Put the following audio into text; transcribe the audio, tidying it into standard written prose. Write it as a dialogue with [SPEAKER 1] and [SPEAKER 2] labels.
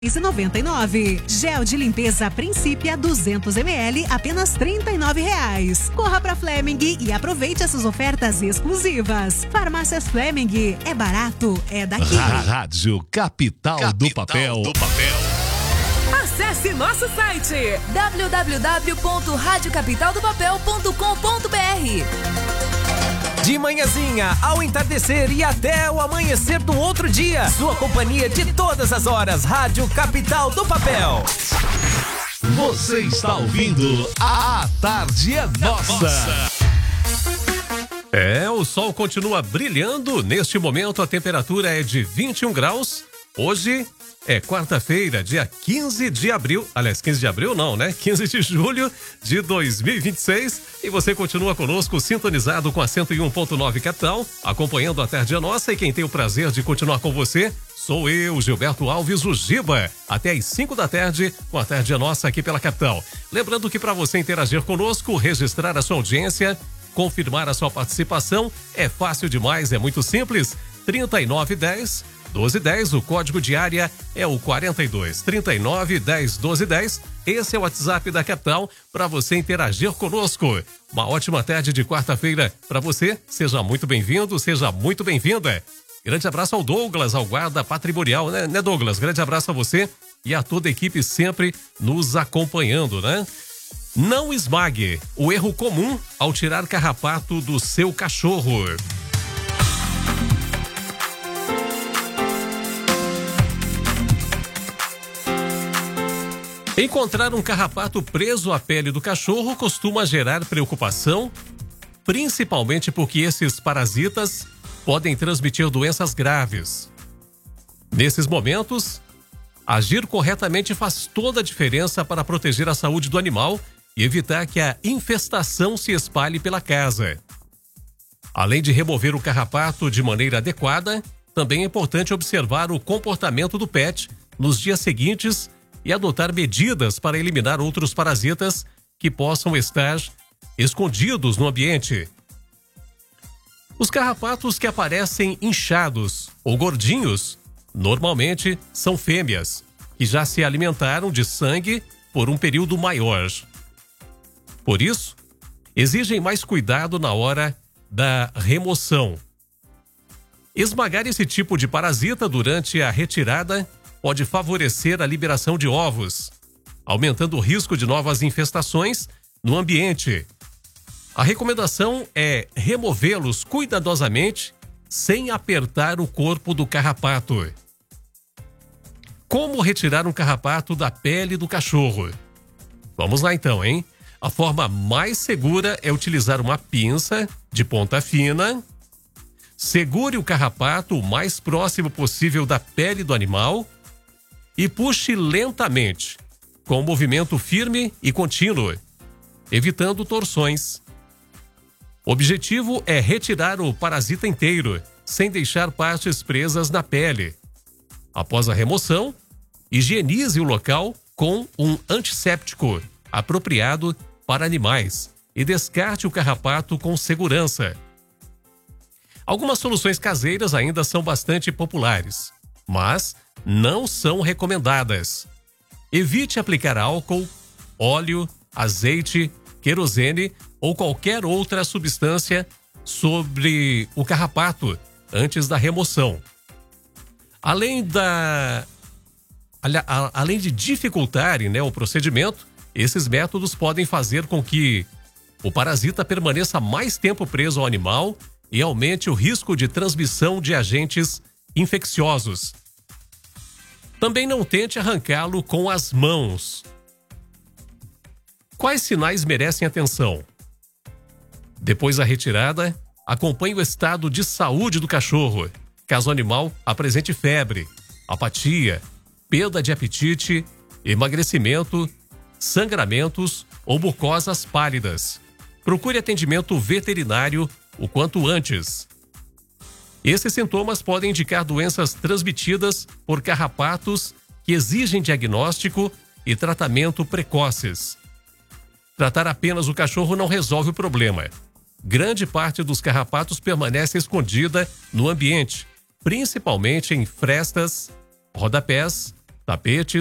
[SPEAKER 1] R$6,99. Gel de limpeza Princípia 200 ml, apenas R$39. Corra pra Fleming e aproveite essas ofertas exclusivas. Farmácias Fleming, é barato, é daqui.
[SPEAKER 2] Rádio Capital do Papel.
[SPEAKER 3] Acesse nosso site www.radiocapitaldopapel.com.br. De manhãzinha ao entardecer e até o amanhecer do outro dia. Sua companhia de todas as horas. Rádio Capital do Papel.
[SPEAKER 2] Você está ouvindo A Tarde é Nossa.
[SPEAKER 4] O sol continua brilhando. Neste momento a temperatura é de 21 graus. Hoje é quarta-feira, dia 15 de abril. Aliás, 15 de abril não, né? 15 de julho de 2026. E você continua conosco, sintonizado com a 101.9 Capital, acompanhando a Tarde é Nossa. E quem tem o prazer de continuar com você sou eu, Gilberto Alves, o Giba. Até às 5 da tarde, com a Tarde é Nossa aqui pela Capital. Lembrando que para você interagir conosco, registrar a sua audiência, confirmar a sua participação, é fácil demais, é muito simples. 3910-1210, o código de área é o 42 39 10 12 10. Esse é o WhatsApp da Capital para você interagir conosco. Uma ótima tarde de quarta-feira para você. Seja muito bem-vindo, seja muito bem-vinda. Grande abraço ao Douglas, ao guarda patrimonial, né, Douglas? Grande abraço a você e a toda a equipe sempre nos acompanhando, né? Não esmague o erro comum ao tirar carrapato do seu cachorro. Encontrar um carrapato preso à pele do cachorro costuma gerar preocupação, principalmente porque esses parasitas podem transmitir doenças graves. Nesses momentos, agir corretamente faz toda a diferença para proteger a saúde do animal e evitar que a infestação se espalhe pela casa. Além de remover o carrapato de maneira adequada, também é importante observar o comportamento do pet nos dias seguintes e adotar medidas para eliminar outros parasitas que possam estar escondidos no ambiente. Os carrapatos que aparecem inchados ou gordinhos normalmente são fêmeas, que já se alimentaram de sangue por um período maior. Por isso, exigem mais cuidado na hora da remoção. Esmagar esse tipo de parasita durante a retirada pode favorecer a liberação de ovos, aumentando o risco de novas infestações no ambiente. A recomendação é removê-los cuidadosamente, sem apertar o corpo do carrapato. Como retirar um carrapato da pele do cachorro? Vamos lá então, hein? A forma mais segura é utilizar uma pinça de ponta fina. Segure o carrapato o mais próximo possível da pele do animal e puxe lentamente, com um movimento firme e contínuo, evitando torções. O objetivo é retirar o parasita inteiro, sem deixar partes presas na pele. Após a remoção, higienize o local com um antisséptico apropriado para animais e descarte o carrapato com segurança. Algumas soluções caseiras ainda são bastante populares, mas não são recomendadas. Evite aplicar álcool, óleo, azeite, querosene ou qualquer outra substância sobre o carrapato antes da remoção. Além de dificultarem, o procedimento, esses métodos podem fazer com que o parasita permaneça mais tempo preso ao animal e aumente o risco de transmissão de agentes infecciosos. Também não tente arrancá-lo com as mãos. Quais sinais merecem atenção? Depois da retirada, acompanhe o estado de saúde do cachorro, caso o animal apresente febre, apatia, perda de apetite, emagrecimento, sangramentos ou mucosas pálidas. Procure atendimento veterinário o quanto antes. Esses sintomas podem indicar doenças transmitidas por carrapatos que exigem diagnóstico e tratamento precoces. Tratar apenas o cachorro não resolve o problema. Grande parte dos carrapatos permanece escondida no ambiente, principalmente em frestas, rodapés, tapetes